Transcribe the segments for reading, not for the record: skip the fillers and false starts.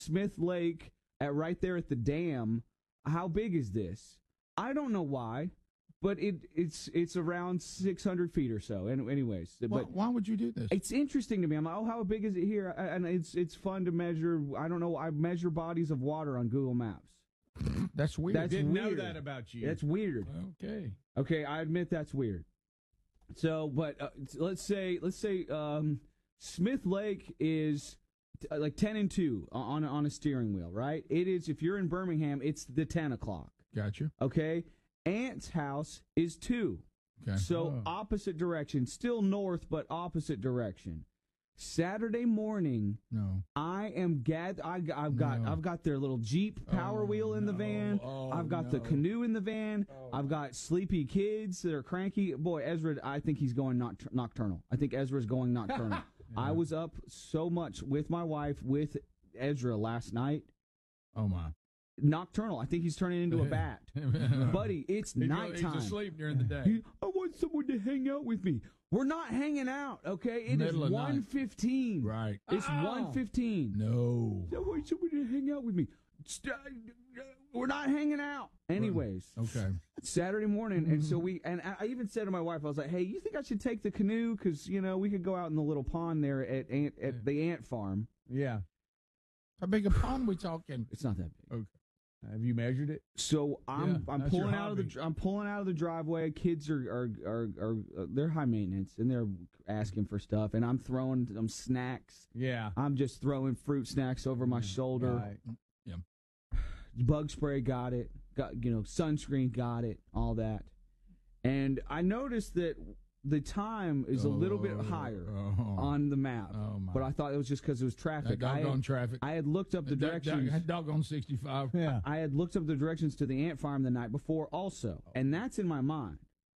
Smith Lake right there at the dam. How big is this? I don't know why, but it's around 600 feet or so. And anyways, but why would you do this? It's interesting to me. I'm like, oh, how big is it here? And it's fun to measure. I don't know. I measure bodies of water on Google Maps. That's weird. I didn't know that about you. That's weird. Okay, I admit that's weird. So, but let's say Smith Lake is like 10-2 on a steering wheel, right? It is. If you're in Birmingham, it's the 10 o'clock. Gotcha. Okay. Ant's house is 2. Okay. So opposite direction, still north, but opposite direction. Saturday morning, no. I am I've got their little Jeep Power Wheel in the van. I've got the canoe in the van. I've got sleepy kids that are cranky. Boy, Ezra, I think he's going nocturnal. I think Ezra's going nocturnal. I was up so much with my wife, with Ezra last night. Oh, my. Nocturnal. I think he's turning into a bat. Buddy, it's nighttime. He's asleep during the day. I want someone to hang out with me. We're not hanging out, okay? It is 1:15. Right. It's 1:15. No. I want someone to hang out with me. We're not hanging out. Anyways. Okay. Saturday morning, and so I even said to my wife, I was like, hey, you think I should take the canoe? Because, we could go out in the little pond there at the ant farm. Yeah. How big a pond we talking? It's not that big. Okay. Have you measured it? So I'm pulling out of the driveway. Kids are they're high maintenance and they're asking for stuff, and I'm throwing them snacks. Yeah. I'm just throwing fruit snacks over my shoulder. Right. Yeah. Bug spray, got it. Got sunscreen, got it. All that, and I noticed that the time is a little bit higher on the map, but I thought it was just because it was traffic. Traffic. I had looked up the directions. Doggone 65. Yeah. I had looked up the directions to the ant farm the night before also, and that's in my mind.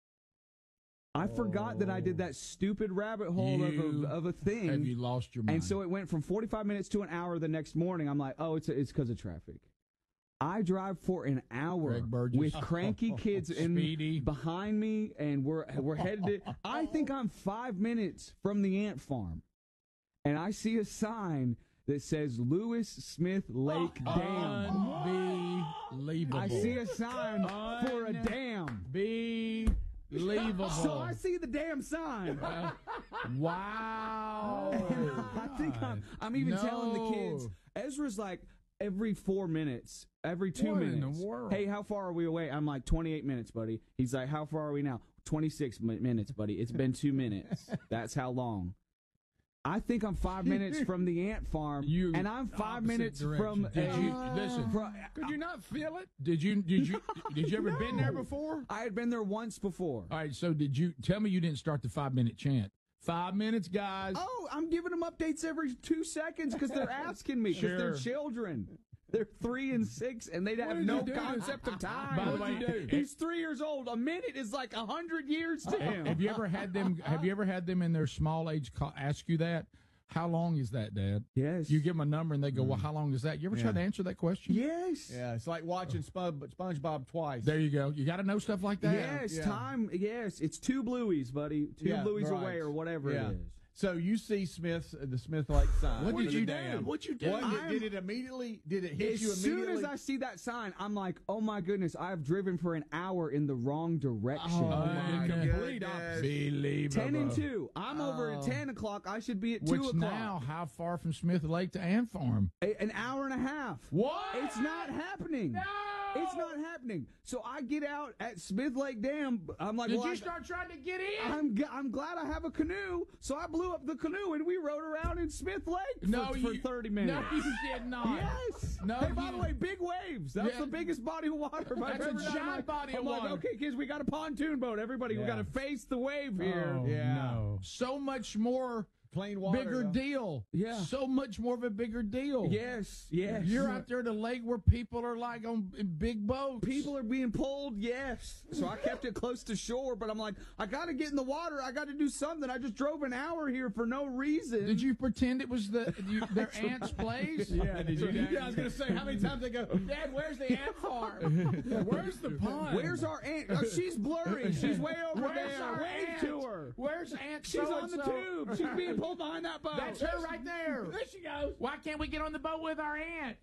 I forgot that I did that stupid rabbit hole of a thing. Have you lost your mind? And so it went from 45 minutes to an hour the next morning. I'm like, oh, it's because of traffic. I drive for an hour with cranky kids behind me, and we're headed. I think I'm 5 minutes from the ant farm, and I see a sign that says Lewis Smith Lake Dam. Unbelievable. I see a sign for a dam. Unbelievable. So I see the damn sign. Wow. And I think I'm even telling the kids. Ezra's like, every 4 minutes, every 2 minutes. In the world? Hey, how far are we away? I'm like, 28 minutes, buddy. He's like, how far are we now? 26 minutes, buddy. It's been 2 minutes. That's how long. I think I'm 5 minutes from the ant farm, and I'm 5 minutes from. Listen? Could you not feel it? Did you ever been there before? I had been there once before. All right. So did you tell me you didn't start the 5-minute chant? 5 minutes, guys. Oh, I'm giving them updates every 2 seconds because they're asking me because they're children. They're 3 and 6, and they have no concept of time. By the way, he's 3 years old. A minute is like 100 years to him. Have you ever had them in their small age ask you that? How long is that, Dad? Yes. You give them a number and they go, well, how long is that? You ever try to answer that question? Yes. Yeah, it's like watching SpongeBob twice. There you go. You got to know stuff like that. Yes, time. Yes, it's 2 blueies, buddy. 2 blueies away or whatever it is. So you see the Smith Lake sign. What did you do? What you do? Did it hit you immediately? As soon as I see that sign, I'm like, oh my goodness, I've driven for an hour in the wrong direction. Oh my complete opposite. 10-2. I'm over at 10 o'clock. I should be at 2 o'clock. Which now, how far from Smith Lake to Ant Farm? An hour and a half. What? It's not happening. No! It's not happening. So I get out at Smith Lake Dam. I'm like, did you start trying to get in? I'm glad I have a canoe. So I blew up the canoe and we rode around in Smith Lake for 30 minutes. No, you did not. Yes. No. Hey, by the way, big waves. That's the biggest body of water. That's a giant body of water. I'm like, okay, kids, we got a pontoon boat. Everybody, we got to face the wave here. Oh, no. So much more. Plain water. Bigger deal. Yeah. So much more of a bigger deal. Yes. Yes. You're out there at a lake where people are like on big boats. People are being pulled. Yes. So I kept it close to shore, but I'm like, I got to get in the water. I got to do something. I just drove an hour here for no reason. Did you pretend it was their aunt's place? Yeah. Did you? Yeah. I was gonna say, how many times they go, Dad, where's the ant farm? Where's the pond? Where's our aunt? Oh, she's blurry. She's way over there. Wave to her. Where's Aunt? She's on the tube. She's being pulled pull behind that boat. That's her right there. There she goes. Why can't we get on the boat with our aunt?